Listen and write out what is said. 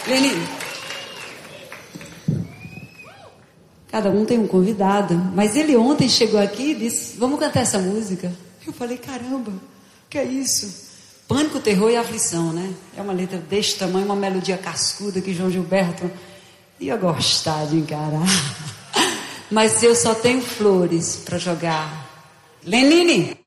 Lenine. Cada um tem um convidado, mas ele ontem chegou aqui e disse, vamos cantar essa música. Eu falei, caramba, o que é isso? Pânico, terror e aflição, né? É uma letra deste tamanho, uma melodia cascuda que João Gilberto ia gostar de encarar. Mas eu só tenho flores para jogar. Lenine!